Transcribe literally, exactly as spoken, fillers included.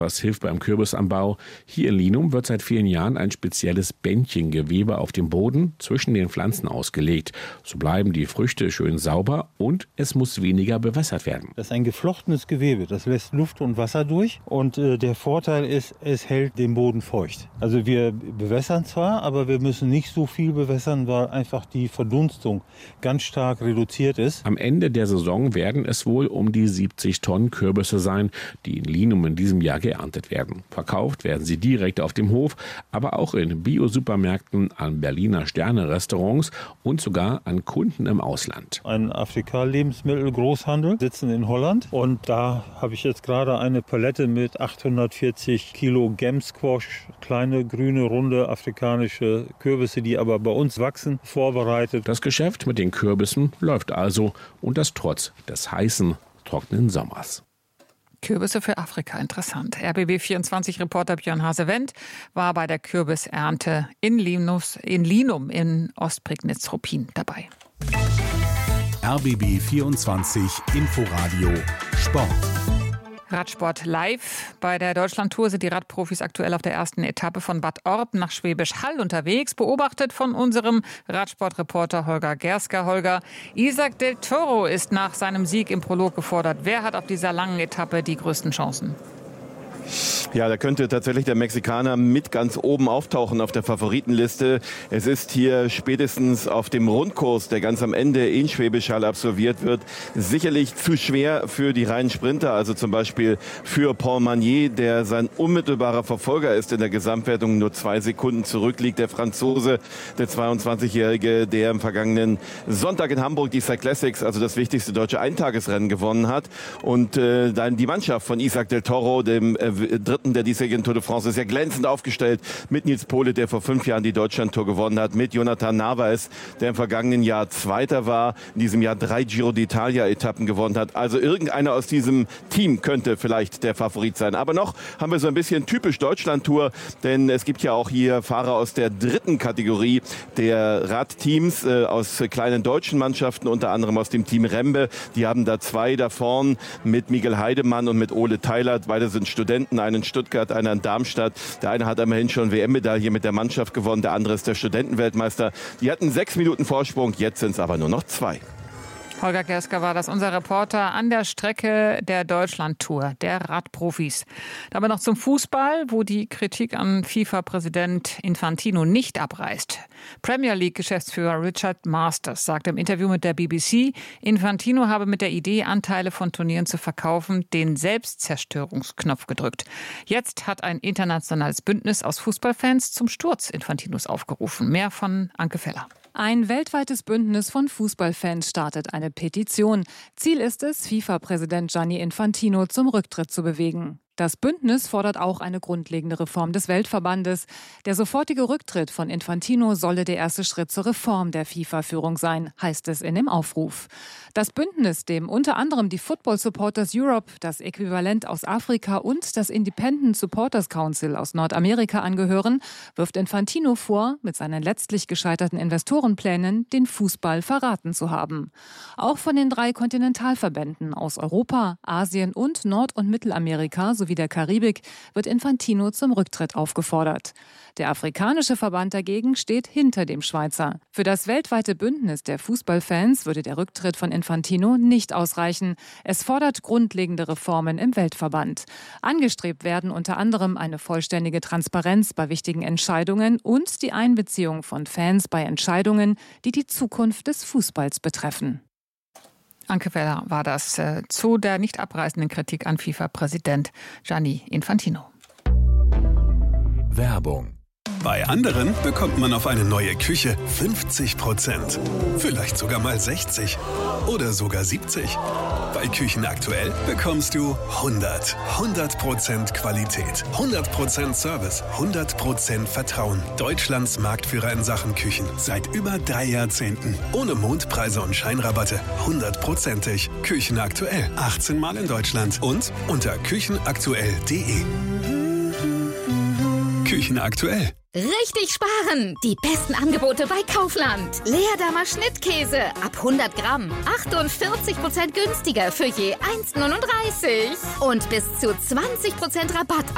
Was hilft beim Kürbisanbau? Hier in Linum wird seit vielen Jahren ein spezielles Bändchengewebe auf dem Boden zwischen den Pflanzen ausgelegt. So bleiben die Früchte schön sauber und es muss weniger bewässert werden. Das ist ein geflochtenes Gewebe, das lässt Luft und Wasser durch und äh, der Vorteil ist, es hält den Boden feucht. Also wir bewässern zwar, aber wir müssen nicht so viel bewässern, weil einfach die Verdunstung ganz stark reduziert ist. Am Ende der Saison werden es wohl um die siebzig Tonnen Kürbisse sein, die in Linum in diesem Jahr geerntet werden. Verkauft werden sie direkt auf dem Hof, aber auch in Bio-Supermärkten, an Berliner Sterne-Restaurants und sogar an Kunden im Ausland. Ein Afrika-Lebensmittel-Großhandel sitzen in Holland und da habe ich jetzt gerade eine Palette mit achthundertvierzig Kilo Gem-Squash, kleine grüne, runde afrikanische Kürbisse, die aber bei uns wachsen, vorbereitet. Das Geschäft mit den Kürbissen läuft also und das trotz des heißen, trockenen Sommers. Kürbisse für Afrika, interessant. R B B vierundzwanzig-Reporter Björn Hase-Wendt war bei der Kürbisernte in, Linus, in Linum in Ostprignitz-Ruppin dabei. R B B vierundzwanzig Inforadio Sport. Radsport live. Bei der Deutschlandtour sind die Radprofis aktuell auf der ersten Etappe von Bad Orb nach Schwäbisch Hall unterwegs, beobachtet von unserem Radsportreporter Holger Gersker. Holger, Isaac del Toro ist nach seinem Sieg im Prolog gefordert. Wer hat auf dieser langen Etappe die größten Chancen? Ja, da könnte tatsächlich der Mexikaner mit ganz oben auftauchen auf der Favoritenliste. Es ist hier spätestens auf dem Rundkurs, der ganz am Ende in Schwäbisch Hall absolviert wird, sicherlich zu schwer für die reinen Sprinter, also zum Beispiel für Paul Magnier, der sein unmittelbarer Verfolger ist in der Gesamtwertung, nur zwei Sekunden zurückliegt. Der Franzose, der zweiundzwanzigjährige, der im vergangenen Sonntag in Hamburg die Cyclassics, also das wichtigste deutsche Eintagesrennen, gewonnen hat. Und äh, dann die Mannschaft von Isaac del Toro, dem äh, dritten der diesjährigen Tour de France, ist ja glänzend aufgestellt mit Nils Pohle, der vor fünf Jahren die Deutschlandtour gewonnen hat, mit Jonathan Narvaez, der im vergangenen Jahr Zweiter war, in diesem Jahr drei Giro d'Italia-Etappen gewonnen hat. Also irgendeiner aus diesem Team könnte vielleicht der Favorit sein. Aber noch haben wir so ein bisschen typisch Deutschlandtour, denn es gibt ja auch hier Fahrer aus der dritten Kategorie der Radteams, äh, aus kleinen deutschen Mannschaften, unter anderem aus dem Team Rembe. Die haben da zwei da vorn mit Miguel Heidemann und mit Ole Teilert. Beide sind Studenten, einen in Stuttgart, einer in Darmstadt. Der eine hat immerhin schon W M-Medaille mit der Mannschaft gewonnen, der andere ist der Studentenweltmeister. Die hatten sechs Minuten Vorsprung, jetzt sind es aber nur noch zwei. Holger Gersker war das, unser Reporter an der Strecke der Deutschlandtour, der Radprofis. Aber noch zum Fußball, wo die Kritik an FIFA-Präsident Infantino nicht abreißt. Premier League-Geschäftsführer Richard Masters sagte im Interview mit der B B C, Infantino habe mit der Idee, Anteile von Turnieren zu verkaufen, den Selbstzerstörungsknopf gedrückt. Jetzt hat ein internationales Bündnis aus Fußballfans zum Sturz Infantinos aufgerufen. Mehr von Anke Feller. Ein weltweites Bündnis von Fußballfans startet eine Petition. Ziel ist es, FIFA-Präsident Gianni Infantino zum Rücktritt zu bewegen. Das Bündnis fordert auch eine grundlegende Reform des Weltverbandes. Der sofortige Rücktritt von Infantino solle der erste Schritt zur Reform der FIFA-Führung sein, heißt es in dem Aufruf. Das Bündnis, dem unter anderem die Football Supporters Europe, das Äquivalent aus Afrika und das Independent Supporters Council aus Nordamerika angehören, wirft Infantino vor, mit seinen letztlich gescheiterten Investorenplänen den Fußball verraten zu haben. Auch von den drei Kontinentalverbänden aus Europa, Asien und Nord- und Mittelamerika sowie der Karibik wird Infantino zum Rücktritt aufgefordert. Der afrikanische Verband dagegen steht hinter dem Schweizer. Für das weltweite Bündnis der Fußballfans würde der Rücktritt von Infantino nicht ausreichen. Es fordert grundlegende Reformen im Weltverband. Angestrebt werden unter anderem eine vollständige Transparenz bei wichtigen Entscheidungen und die Einbeziehung von Fans bei Entscheidungen, die die Zukunft des Fußballs betreffen. Anke Feller war das äh, zu der nicht abreißenden Kritik an FIFA-Präsident Gianni Infantino. Werbung. Bei anderen bekommt man auf eine neue Küche fünfzig Prozent. Vielleicht sogar mal sechzig oder sogar siebzig. Bei Küchen aktuell bekommst du hundert. hundert Prozent Qualität, hundert Prozent Service, hundert Prozent Vertrauen. Deutschlands Marktführer in Sachen Küchen seit über drei Jahrzehnten. Ohne Mondpreise und Scheinrabatte. hundertprozentig. Küchen aktuell. achtzehn Mal in Deutschland und unter küchenaktuell punkt de. Küchen aktuell. Richtig sparen! Die besten Angebote bei Kaufland. Leerdammer Schnittkäse ab hundert Gramm. achtundvierzig Prozent günstiger für je eins Komma neununddreißig. Und bis zu zwanzig Prozent Rabatt